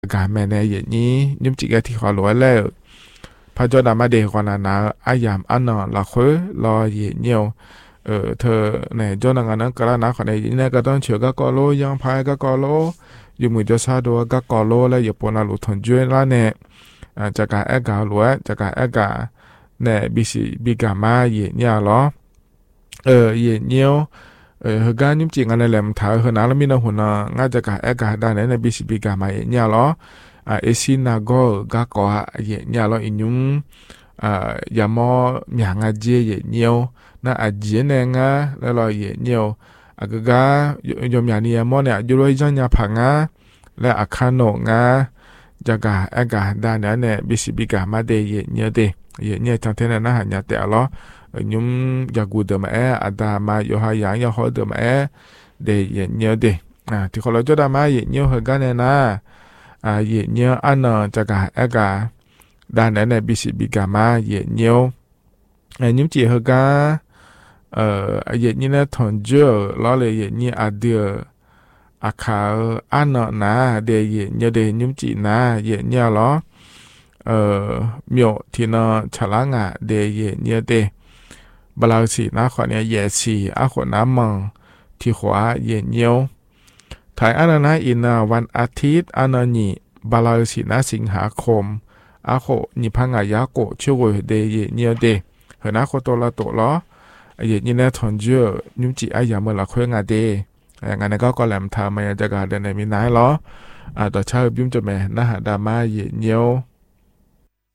cả mẹ này vậy nhí nhưng chỉ cái thì họ lỗi là phải cho đam để còn là ai làm ăn là khối lo gì nhiều thờ này cho nàng nó cái là nó khỏi này này cái đó chữa các con lô yang phải các con lô dùng người cho sao đồ các con lô là giờ bọn nó lụt thuần chuyên là nè chắc cả ai cả lúa chắc cả ai cả nè bị cả ma gì nhà lo gì nhiều hơi gan những chuyện anh làm thảo hơn nào là mình đâu nó ngay chắc cả ai cả đàn này là bị cả ma gì nhà lo xin là go các con gì nhà lo in nhung giờ mò nhà ngay gì nhiều na ajiye ne nga la lo ye nhiều agaga yom ya ni mo ne ju roi jan ya phanga la akhano nga jaga aga da ne bisi biga ma de ye nye chang the na ha nya te lo nhum ya gu de ma ada ma yo ha yang ya ho de ma de ye nye de thì khó lo cho da ma ye nhiều hơn cái này na ye nhiều ăn jaga aga da ne bisi biga ma ye nhiều nhum chỉ hơn cái vậy như là thằng chưa lo là vậy như đưa khá ăn nè để vậy như để nhúng chỉ nè vậy như đó miêu thì nó chả lá ngà để vậy như để bà lao xì nó khỏi này vậy xì khỏi nó măng thì hóa vậy nhiều thái ăn nè inวันอาทิตย์อันนี้bà lao xì nó sinh hạ khom khỏi nhị phăng à giá cổ chưa rồi để vậy như để hồi nó có tổ là tổ đó vậy như là thằng chưa nhưng chỉ ai dám là khuyên ngài đi ngài này có làm thà màจะการเดินในมีนายล้อต่อเช้าบิ้มจะแม่น่าหาดราม่าเยอะ